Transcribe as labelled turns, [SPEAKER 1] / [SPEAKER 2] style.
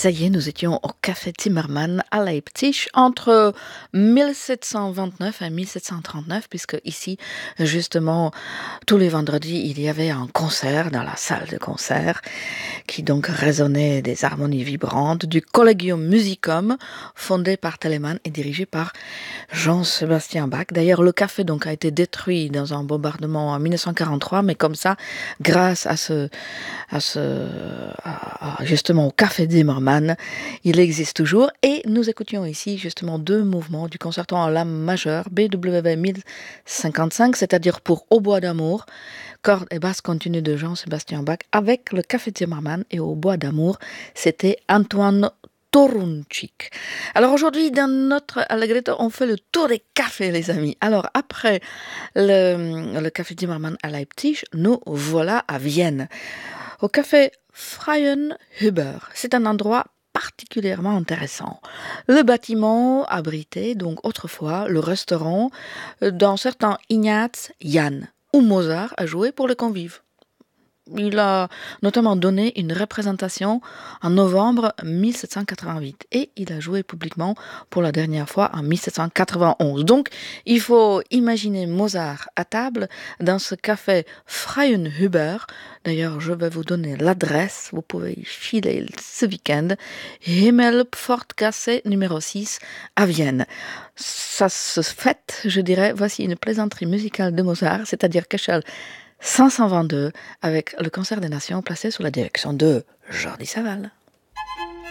[SPEAKER 1] Ça y est, nous étions au Café Timmerman à Leipzig entre 1729 et 1739, puisque ici, justement, tous les vendredis, il y avait un concert dans la salle de concert qui donc résonnait des harmonies vibrantes du Collegium Musicum, fondé par Telemann et dirigé par Jean-Sébastien Bach. D'ailleurs, le café donc a été détruit dans un bombardement en 1943, mais comme ça, grâce justement au Café Zimmermann, il existe toujours. Et nous écoutions ici justement deux mouvements du concerto en la majeure BWV 1055, c'est-à-dire pour hautbois d'amour, cordes et basse continue de Jean-Sébastien Bach avec le Café Zimmermann, et au bois d'amour, c'était Antoine Torunchik. Alors aujourd'hui, dans notre Allegretto, on fait le tour des cafés, les amis. Alors après le Café Zimmermann à Leipzig, nous voilà à Vienne, au café Freienhuber. C'est un endroit particulièrement intéressant. Le bâtiment abritait donc autrefois le restaurant d'un certain Ignaz Jan, où Mozart a joué pour les convives. Il a notamment donné une représentation en novembre 1788 et il a joué publiquement pour la dernière fois en 1791. Donc, il faut imaginer Mozart à table dans ce café Freienhuber. D'ailleurs, je vais vous donner l'adresse, vous pouvez y filer ce week-end. Himmelpfortgasse numéro 6 à Vienne. Ça se fête, je dirais, voici une plaisanterie musicale de Mozart, c'est-à-dire Köchel 522, avec le Concert des Nations placé sous la direction de Jordi Savall.